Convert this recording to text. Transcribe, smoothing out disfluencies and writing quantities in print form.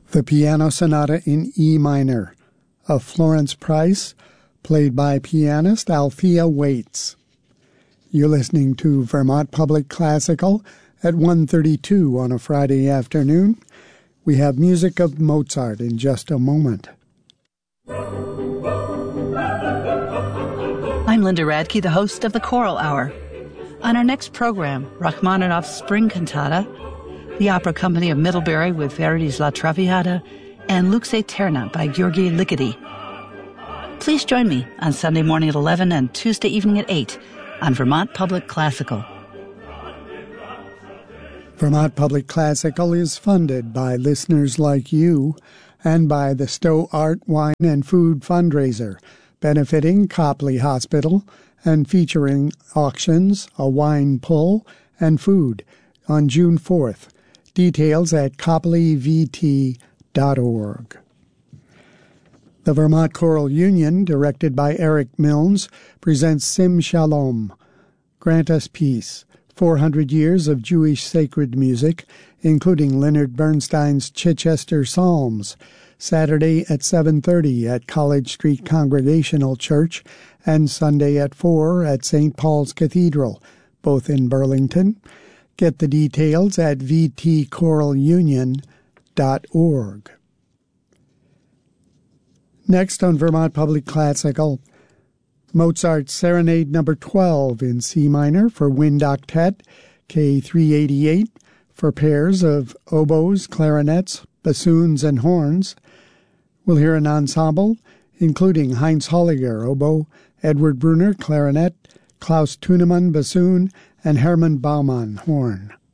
The Piano Sonata in E minor of Florence Price, played by pianist Althea Waits. You're listening to Vermont Public Classical at 1:32 on a Friday afternoon. We have music of Mozart in just a moment. I'm Linda Radke, the host of the Choral Hour. On our next program, Rachmaninoff's Spring Cantata, the Opera Company of Middlebury with Verdi's La Traviata, and Lux Aeterna by György Ligeti. Please join me on Sunday morning at 11 and Tuesday evening at 8 on Vermont Public Classical. Vermont Public Classical is funded by listeners like you and by the Stowe Art, Wine, and Food fundraiser, benefiting Copley Hospital and featuring auctions, a wine pull, and food on June 4th. Details at copleyvt.org. The Vermont Choral Union, directed by Eric Milnes, presents Sim Shalom, Grant Us Peace, 400 years of Jewish sacred music, including Leonard Bernstein's Chichester Psalms, Saturday at 7:30 at College Street Congregational Church and Sunday at 4 at St. Paul's Cathedral, both in Burlington. Get the details at vtchoralunion.org. Next on Vermont Public Classical, Mozart's Serenade No. 12 in C minor for wind octet, K388, for pairs of oboes, clarinets, bassoons, and horns. We'll hear an ensemble, including Heinz Holliger, oboe, Edward Brunner, clarinet, Klaus Thunemann, bassoon, and Hermann Baumann, horn.